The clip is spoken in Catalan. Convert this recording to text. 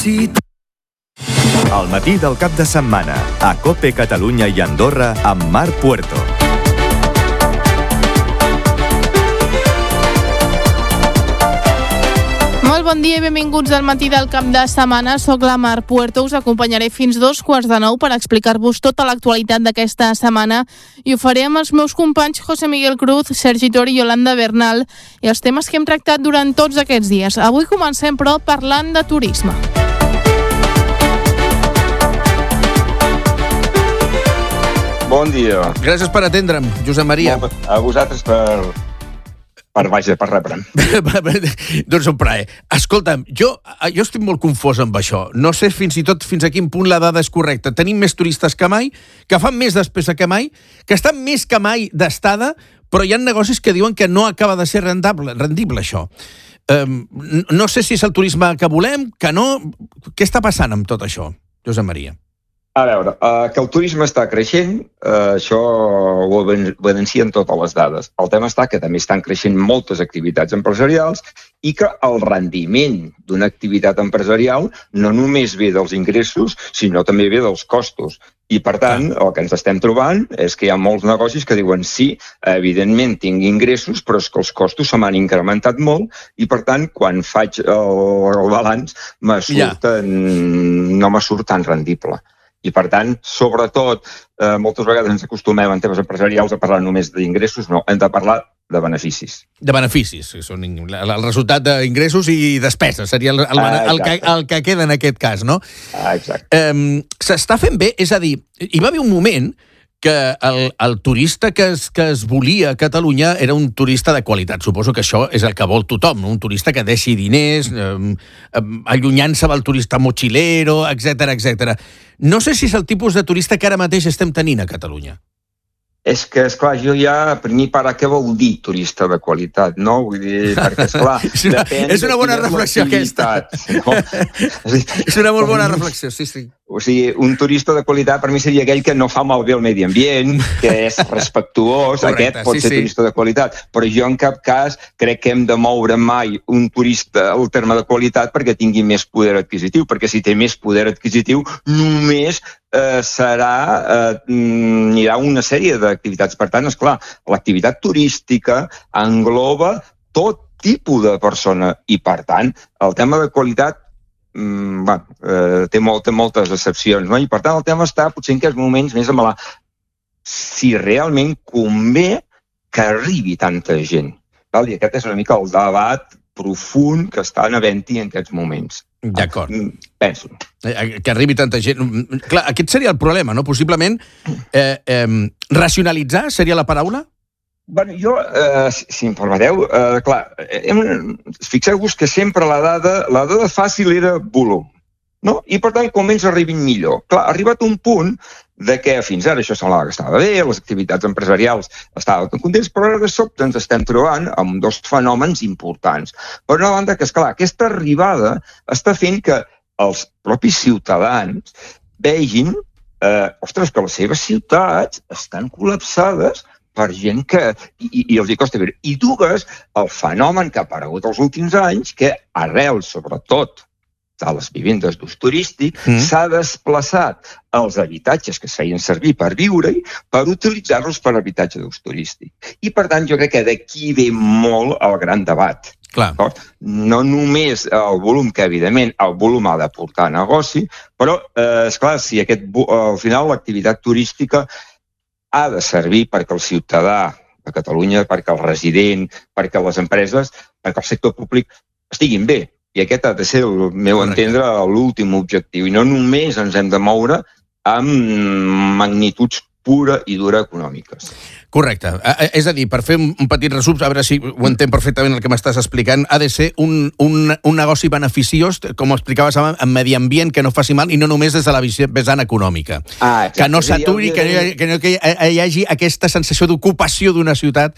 Al matí del cap de setmana, a COPE Catalunya i Andorra, amb Marc Puerto. Molt bon dia i benvinguts al matí del cap de setmana. Soc la Marc Puerto, us acompanyaré fins 8:45 per explicar-vos tota l'actualitat d'aquesta setmana i ho faré amb els meus companys José Miguel Cruz, Sergi Tori i Yolanda Bernal i els temes que hem tractat durant tots aquests dies. Avui comencem, però, parlant de turisme. Bon dia. Gràcies per atendre'm, Josep Maria. A vosaltres per repre'm. Doncs un plaer. Escolta'm, jo estic molt confós amb això. No sé fins i tot fins a quin punt la dada és correcta. Tenim més turistes que mai, que fan més despesa que mai, que estan més que mai d'estada, però hi ha negocis que diuen que no acaba de ser rendible això. No sé si és el turisme que volem, que no... Què està passant amb tot això, Josep Maria? A veure, que el turisme està creixent, això ho evidencien totes les dades. El tema està que també estan creixent moltes activitats empresarials i que el rendiment d'una activitat empresarial no només ve dels ingressos, sinó també ve dels costos. I, per tant, el que ens estem trobant és que hi ha molts negocis que diuen sí, evidentment tinc ingressos, però és que els costos se m'han incrementat molt i, per tant, quan faig el balanç, no me surt tan rendible. I, per tant, sobretot, moltes vegades ens acostumem en temes empresarials a parlar només d'ingressos, no, hem de parlar de beneficis. De beneficis, són el resultat d'ingressos i despeses, seria el que queda en aquest cas, no? Exacte. S'està fent bé, és a dir, hi va haver un moment que el turista que es volia a Catalunya era un turista de qualitat. Suposo que això és el que vol tothom, no? Un turista que deixi diners, allunyant-se del turista mochilero, etc. No sé si és el tipus de turista que ara mateix estem tenint a Catalunya. És que, esclar, jo ja, per mi, què vol dir turista de qualitat, no? Vull dir, perquè, esclar, és una bona reflexió, aquesta. No? És una molt bona reflexió, sí. O sigui, un turista de qualitat per mi seria aquell que no fa malbé el medi ambient, que és respectuós, correcte, aquest pot ser turista de qualitat, però jo en cap cas crec que hem de moure mai un turista al terme de qualitat perquè tingui més poder adquisitiu, perquè si té més poder adquisitiu només anirà una sèrie d'activitats. Per tant, esclar, l'activitat turística engloba tot tipus de persona i, per tant, el tema de qualitat té moltes excepcions, no? I per tant el tema està potser en aquests moments més amb si realment convé que arribi tanta gent. I aquest és una mica el debat profund que està havent-hi en aquests moments. D'acord. Penso. Que arribi tanta gent. Clar, aquest seria el problema, no? Possiblement racionalitzar seria la paraula? Bueno, jo, si em permeteu, clar, fixeu-vos que sempre la dada fàcil era volum, no? I, per tant, com ells arribin millor. Clar, ha arribat un punt de que fins ara això semblava que estava bé, les activitats empresarials estaven contents, però ara de sobte ens estem trobant amb dos fenòmens importants. Per una banda, que, esclar, aquesta arribada està fent que els propis ciutadans vegin, ostres, que les seves ciutats estan col·lapsades per gent que... I els hi costa viure. I dues, el fenomen que ha aparegut els últims anys, que arrel, sobretot, de les vivendes d'ús turístic, s'ha desplaçat els habitatges que es feien servir per viure-hi per utilitzar-los per habitatge d'ús turístic. I, per tant, jo crec que d'aquí ve molt el gran debat. Clar. No només el volum, que evidentment el volum ha de portar negoci, però, esclar, si al final l'activitat turística ha de servir perquè el ciutadà de Catalunya, perquè el resident, perquè les empreses, perquè el sector públic estiguin bé. I aquest ha de ser, al meu entendre, l'últim objectiu. I no només ens hem de moure amb magnituds pura i dura econòmiques. Correcte. És a dir, per fer un petit resum, a veure si ho entenc perfectament el que m'estàs explicant, ha de ser un negoci beneficiós, com explicaves abans, en medi ambient, que no faci mal, i no només des de la vessant econòmica. Que no s'aturi, que no hi hagi aquesta sensació d'ocupació d'una ciutat